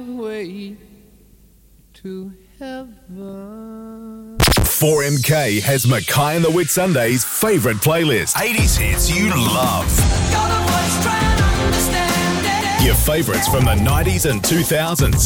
way to heaven. 4MK has Mackay and the Whitsundays' favourite playlist. 80s hits you love. Your favourites from the 90s and 2000s.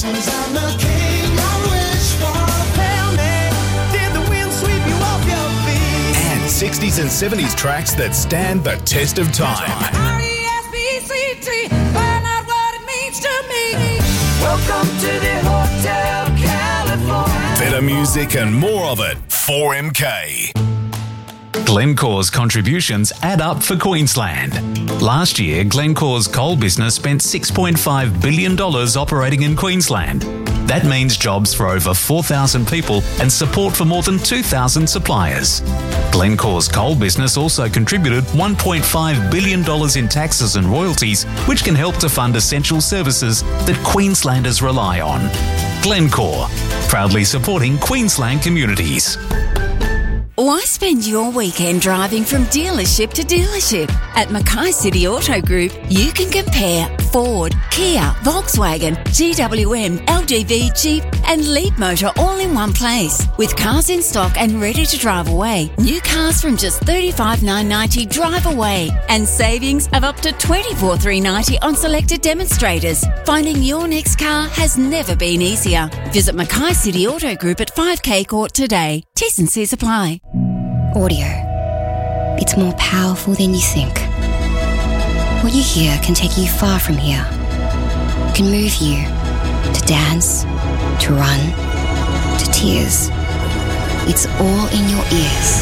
And 60s and 70s tracks that stand the test of time. R-E-S-P-C-T, find out what it means to me. Welcome to the Hotel California. Better music and more of it. 4MK. Glencore's contributions add up for Queensland. Last year, Glencore's coal business spent $6.5 billion operating in Queensland. That means jobs for over 4,000 people and support for more than 2,000 suppliers. Glencore's coal business also contributed $1.5 billion in taxes and royalties, which can help to fund essential services that Queenslanders rely on. Glencore, proudly supporting Queensland communities. Why spend your weekend driving from dealership to dealership? At Mackay City Auto Group, you can compare Ford, Kia, Volkswagen, GWM, LGV, Jeep and Leapmotor all in one place. With cars in stock and ready to drive away, new cars from just $35,990 drive away and savings of up to $24,390 on selected demonstrators. Finding your next car has never been easier. Visit Mackay City Auto Group at 5K Court today. T's and C's apply. Audio. It's more powerful than you think. What you hear can take you far from here. It can move you to dance, to run, to tears. It's all in your ears.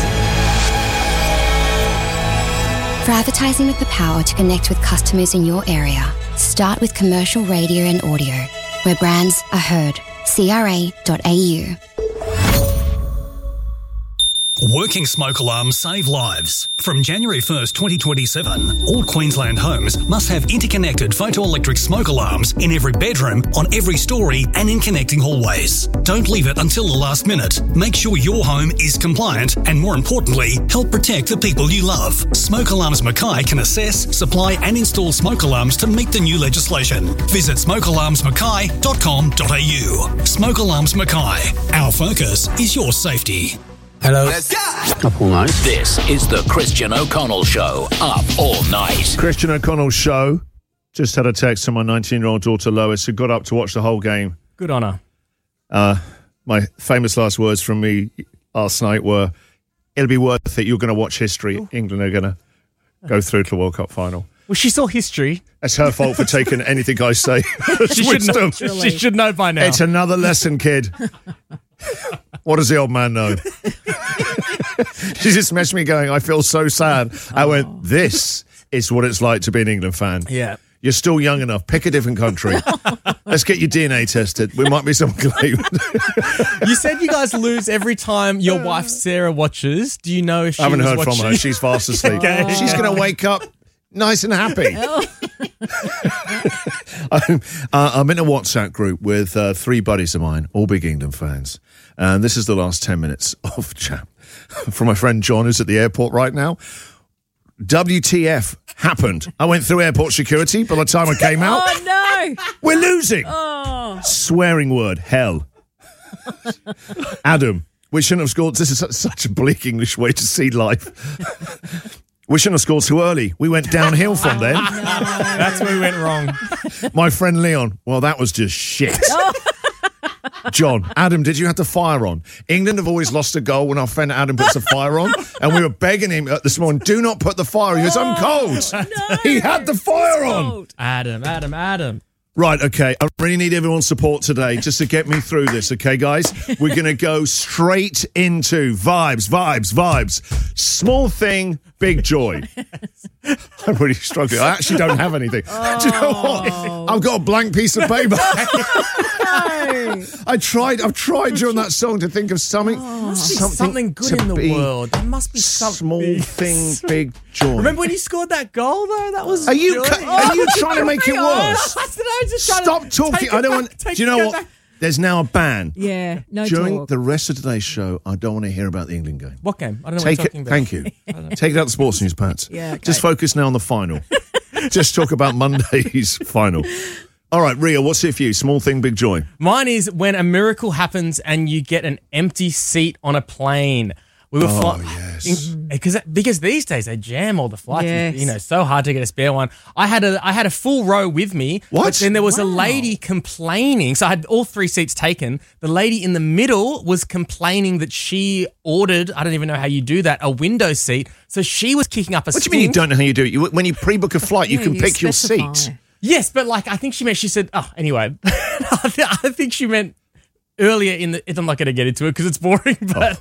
For advertising with the power to connect with customers in your area, start with commercial radio and audio, where brands are heard. CRA.au. Working smoke alarms save lives. From January 1st, 2027, all Queensland homes must have interconnected photoelectric smoke alarms in every bedroom, on every story and in connecting hallways. Don't leave it until the last minute. Make sure your home is compliant and, more importantly, help protect the people you love. Smoke Alarms Mackay can assess, supply and install smoke alarms to meet the new legislation. Visit smokealarmsmackay.com.au. Smoke Alarms Mackay. Our focus is your safety. Hello. Up all night. This is the Christian O'Connell Show. Up all night. Christian O'Connell Show. Just had a text from my 19-year-old daughter Lois, who got up to watch the whole game. Good on her. My famous last words from me last night were, it'll be worth it. You're going to watch history. Ooh. England are going to go through to the World Cup final. Well, she saw history. It's her fault for taking anything I say. She should know by now. It's another lesson, kid. What does the old man know? She just messaged me going, I feel so sad. I went, this is what it's like to be an England fan. Yeah. You're still young enough. Pick a different country. Let's get your DNA tested. We might be some claim. You said you guys lose every time your wife Sarah watches. Do you know if she I haven't heard watching? from her. She's fast asleep. Okay. She's going to wake up nice and happy. I'm in a WhatsApp group with three buddies of mine, all big England fans. And this is the last 10 minutes of chat from my friend John, who's at the airport right now. WTF happened. I went through airport security by the time I came out. Oh, no. We're losing. Oh. Swearing word, hell. Adam, we shouldn't have scored. This is such a bleak English way to see life. We shouldn't have scored too early. We went downhill from then. No. That's where we went wrong. My friend Leon, well, that was just shit. John, Adam, did you have the fire on? England have always lost a goal when our friend Adam puts the fire on, and we were begging him this morning, do not put the fire on. He goes, I'm cold. No, he had the fire on. Adam. Right, okay. I really need everyone's support today just to get me through this, okay, guys? We're going to go straight into vibes. Small thing, big joy. I'm really struggling. I actually don't have anything. Oh. Do you know what? I've got a blank piece of paper. I've tried during that song to think of something. Something good in the world. There must be something. Small thing, big joy. Remember when you scored that goal, though? That was. Are you trying to make it worse? Stop talking. I don't want. Do you know what? There's now a ban. Yeah, no During talk. the rest of today's show, I don't want to hear about the England game. What game? I don't know what you're talking about. Thank you. Take it out the sports news, Pats. Yeah, okay. Just focus now on the final. Just talk about Monday's final. All right, Ria, what's it for you? Small thing, big joy. Mine is when a miracle happens and you get an empty seat on a plane. We were yes. Because these days they jam all the flights. Yes. You know, so hard to get a spare one. I had a full row with me. What? But then there was a lady complaining. So I had all 3 seats taken. The lady in the middle was complaining that she ordered, I don't even know how you do that, a window seat. So she was kicking up a What do stink. you mean you don't know how you do it? When you pre-book a flight, you can pick your seat. Yes, but I think she said, anyway, I think she meant earlier I'm not going to get into it because it's boring, but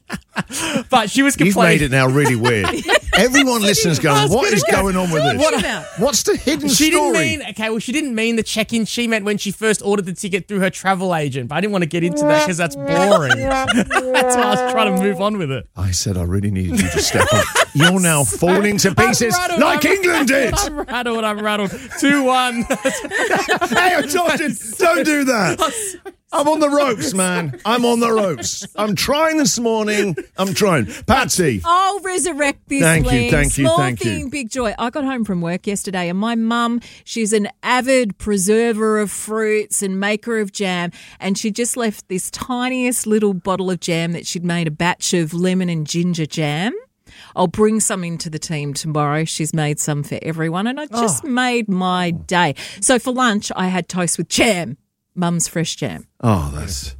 but she was complaining. You've made it now really weird. Everyone listening's going, what is going on with this? What's the hidden story? She didn't mean the check-in. She meant when she first ordered the ticket through her travel agent, but I didn't want to get into that because that's boring. That's why I was trying to move on with it. I said I really needed you to step up. You're now falling to pieces like England did. I'm rattled. 2-1. Hey, I told you, don't do that. I'm on the ropes, man. I'm on the ropes. I'm trying this morning. I'm trying. Patsy. I'll resurrect this. Thank you. Small thing, big joy. I got home from work yesterday and my mum, she's an avid preserver of fruits and maker of jam, and she just left this tiniest little bottle of jam that she'd made a batch of lemon and ginger jam. I'll bring some into the team tomorrow. She's made some for everyone and I just made my day. So for lunch, I had toast with jam. Mum's fresh jam. Oh, that's...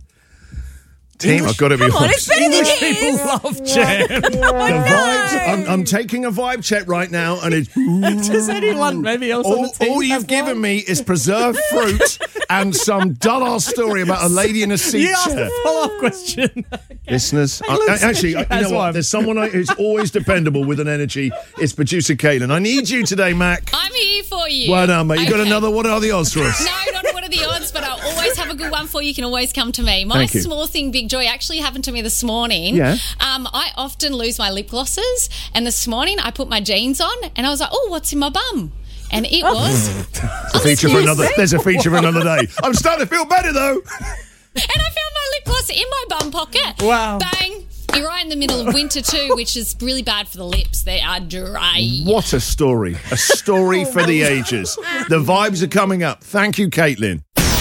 Team, I've got to be honest. English people love jam. The vibes, I'm taking a vibe check right now, and it's... Does anyone maybe else on the team all you've given me is preserved fruit and some dull-ass story about a lady in a seat You asked chair. a follow-up question. Listeners, actually, you know what? There's someone who's always dependable with an energy. It's producer Caitlin. I need you today, Mac. I'm here for you. Well done, mate. You got another? What are the odds for us? No, not what are the odds, but I'll always have a good one for you. You can always come to me. My Thank you. small thing, big joy, actually happened to me this morning. Yeah. I often lose my lip glosses, and this morning I put my jeans on, and I was like, oh, what's in my bum? And it was... There's a feature for another day. I'm starting to feel better, though. And I found my lip gloss in my bum pocket. Wow. Bang. You're right in the middle of winter too, which is really bad for the lips. They are dry. What a story. A story for the ages. The vibes are coming up. Thank you, Caitlin.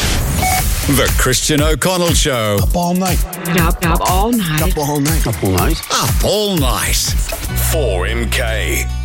The Christian O'Connell Show. Up all night. Up all night. Up all night. Up all night. 4MK.